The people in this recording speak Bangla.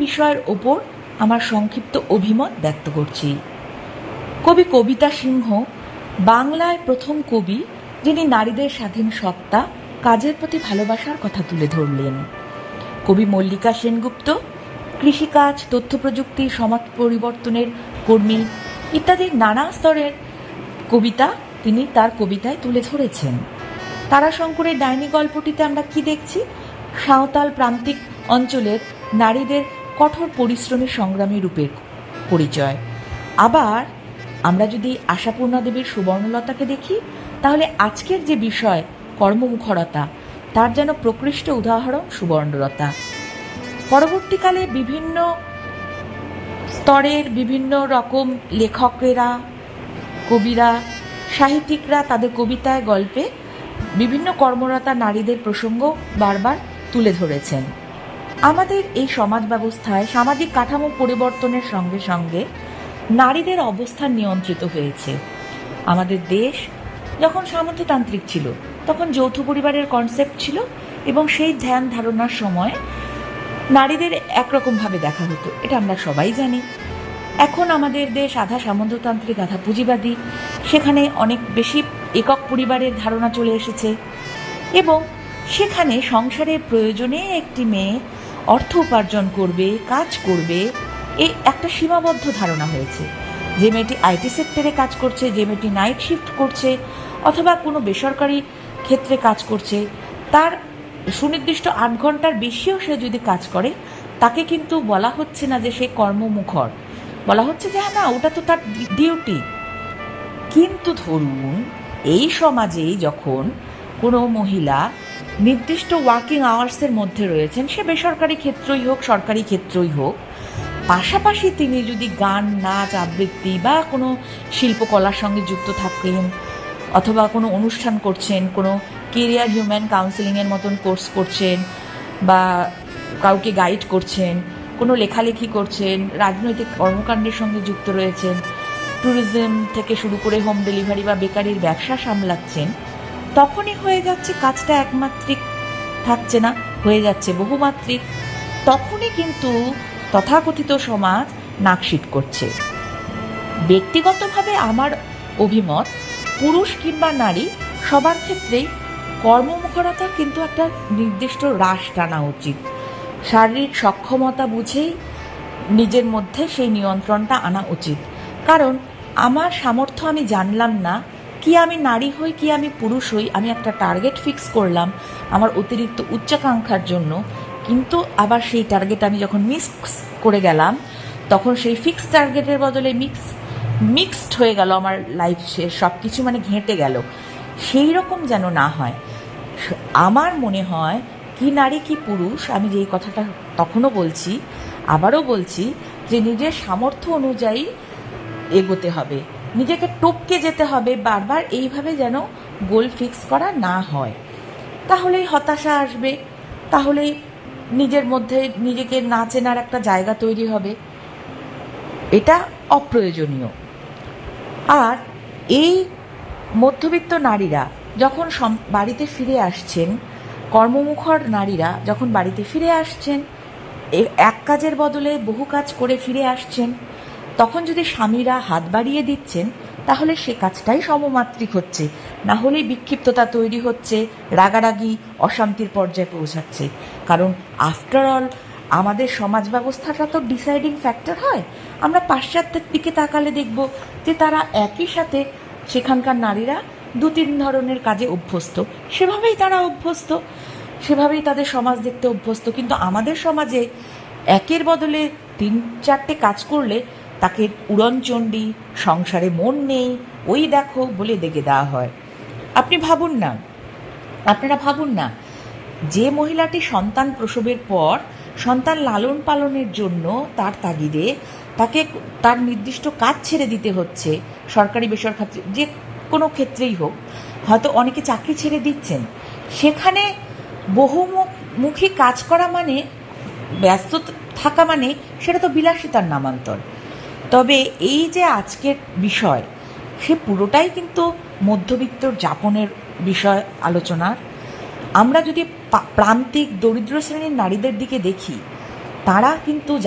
বিষয়ের ওপর আমার সংক্ষিপ্ত অভিমত ব্যক্ত করছি। কবি কবিতা সিংহ বাংলায় প্রথম কবি যিনি নারীদের স্বাধীন সত্তা, কাজের প্রতি ভালোবাসার কথা তুলে ধরলেন। কবি মল্লিকা সেনগুপ্ত কৃষিকাজ, তথ্য প্রযুক্তি, সমাজ পরিবর্তনের কর্মী ইত্যাদি নানা স্তরের কবিতা তিনি তার কবিতায় তুলে ধরেছেন। তারাশঙ্করের ডাইনি গল্পটিতে আমরা কি দেখছি? সাঁওতাল প্রান্তিক অঞ্চলের নারীদের কঠোর পরিশ্রমী সংগ্রামী রূপের পরিচয়। আবার আমরা যদি আশাপূর্ণা দেবীর সুবর্ণলতাকে দেখি, তাহলে আজকের যে বিষয় কর্মমুখরতা, তার যেন প্রকৃষ্ট উদাহরণ সুবর্ণলতা। পরবর্তীকালে বিভিন্ন স্তরের বিভিন্ন রকম লেখকেরা, কবিরা, সাহিত্যিকরা তাদের কবিতায়, গল্পে বিভিন্ন কর্মরতা নারীদের প্রসঙ্গ বারবার তুলে ধরেছেন। আমাদের এই সমাজ ব্যবস্থায় সামাজিক কাঠামো পরিবর্তনের সঙ্গে সঙ্গে নারীদের অবস্থান নিয়ন্ত্রিত হয়েছে। আমাদের দেশ যখন সামন্ততান্ত্রিক ছিল, তখন যৌথ পরিবারের কনসেপ্ট ছিল এবং সেই ধ্যান ধারণার সময় নারীদের একরকমভাবে দেখা হতো, এটা আমরা সবাই জানি। এখন আমাদের দেশ আধা সামন্ততান্ত্রিক, আধা পুঁজিবাদী, সেখানে অনেক বেশি একক পরিবারের ধারণা চলে এসেছে এবং সেখানে সংসারের প্রয়োজনে একটি মেয়ে অর্থ উপার্জন করবে, কাজ করবে, এই একটা সীমাবদ্ধ ধারণা হয়েছে। যে মেয়েটি আইটি সেক্টরে কাজ করছে, যে মেয়েটি নাইট শিফট করছে অথবা কোনো বেসরকারি ক্ষেত্রে কাজ করছে, তার সুনির্দিষ্ট 8 ঘন্টার বেশিও সে যদি কাজ করে, তাকে কিন্তু বলা হচ্ছে না যে সে কর্মমুখর, বলা হচ্ছে যে না, ওটা তো তার ডিউটি। কিন্তু ধরুন এই সমাজেই যখন কোনো মহিলা নির্দিষ্ট ওয়ার্কিং আওয়ার্সের মধ্যে রয়েছেন, সে বেসরকারি ক্ষেত্রই হোক সরকারি ক্ষেত্রই হোক, পাশাপাশি তিনি যদি গান, নাচ, আবৃত্তি বা কোনো শিল্পকলার সঙ্গে যুক্ত থাকেন অথবা কোনো অনুষ্ঠান করছেন, কোনো কেরিয়ার হিউম্যান কাউন্সেলিংয়ের মতন কোর্স করছেন বা কাউকে গাইড করছেন, কোনো লেখালেখি করছেন, রাজনৈতিক কর্মকাণ্ডের সঙ্গে যুক্ত রয়েছেন, ট্যুরিজম থেকে শুরু করে হোম ডেলিভারি বা বেকারির ব্যবসা সামলাচ্ছেন, তখনই হয়ে যাচ্ছে কাজটা একমাত্রিক থাকছে না, হয়ে যাচ্ছে বহুমাত্রিক। তখনই কিন্তু তথাকথিত সমাজ নাকশিট করছে। ব্যক্তিগতভাবে আমার অভিমত, পুরুষ কিংবা নারী সবার ক্ষেত্রেই কর্মমুখরতা কিন্তু একটা নির্দিষ্ট হ্রাস টানা উচিত। শারীরিক সক্ষমতা বুঝেই নিজের মধ্যে সেই নিয়ন্ত্রণটা আনা উচিত। কারণ আমার সামর্থ্য আমি জানলাম না, কি আমি নারী হই কি আমি পুরুষ হই, আমি একটা টার্গেট ফিক্স করলাম আমার অতিরিক্ত উচ্চাকাঙ্ক্ষার জন্য, কিন্তু আবার সেই টার্গেট আমি যখন মিস করে গেলাম, তখন সেই ফিক্স টার্গেটের বদলে মিক্সড হয়ে গেল আমার লাইফ, সব কিছু মানে ঘেঁটে গেল। সেই রকম যেন না হয়। আমার মনে হয় কি নারী কি পুরুষ, আমি যেই কথাটা তখনও বলছি, আবারও বলছি, যে নিজের সামর্থ্য অনুযায়ী এগোতে হবে, নিজেকে টপকে যেতে হবে বারবার, এইভাবে যেন গোল ফিক্স করা না হয়। তাহলেই হতাশা আসবে, তাহলেই নিজের মধ্যে নিজেকে না চেনার একটা জায়গা তৈরি হবে, এটা অপ্রয়োজনীয়। আর এই মধ্যবিত্ত নারীরা যখন বাড়িতে ফিরে আসছেন, কর্মমুখর নারীরা যখন বাড়িতে ফিরে আসছেন, এক কাজের বদলে বহু কাজ করে ফিরে আসছেন, তখন যদি স্বামীরা হাত বাড়িয়ে দিচ্ছেন, তাহলে সে কাজটাই সমমাত্রিক হচ্ছে, না হলেই বিক্ষিপ্ততা তৈরি হচ্ছে, রাগারাগি, অশান্তির পর্যায়ে পৌঁছাচ্ছে। কারণ আফটার অল আমাদের সমাজ ব্যবস্থাটা তো ডিসাইডিং ফ্যাক্টর হয়। আমরা পাশ্চাত্যের দিকে তাকালে দেখব যে তারা একই সাথে সেখানকার নারীরা 2-3 ধরনের কাজে অভ্যস্ত, সেভাবেই তারা অভ্যস্ত, সেভাবেই তাদের সমাজ দেখতে অভ্যস্ত। কিন্তু আমাদের সমাজে একের বদলে 3-4টে কাজ করলে তাকে উড়নচণ্ডী, সংসারে মন নেই, ওই দেখো বলে দেখে দেওয়া হয়। আপনারা ভাবুন না, যে মহিলাটি সন্তান প্রসবের পর সন্তান লালন পালনের জন্য তার তাগিদে তাকে তার নির্দিষ্ট কাজ ছেড়ে দিতে হচ্ছে, সরকারি বেসরকারি যে কোনো ক্ষেত্রেই হোক, হয়তো অনেকে চাকরি ছেড়ে দিচ্ছেন, সেখানে বহুমুখী কাজ করা মানে, ব্যস্ত থাকা মানে, সেটা তো বিলাসিতার নামান্তর। তবে এই যে আজকের বিষয়, সে পুরোটাই কিন্তু মধ্যবিত্ত যাপনের বিষয় আলোচনার। আমরা যদি প্রান্তিক দরিদ্র শ্রেণীর নারীদের দিকে দেখি, তারা কিন্তু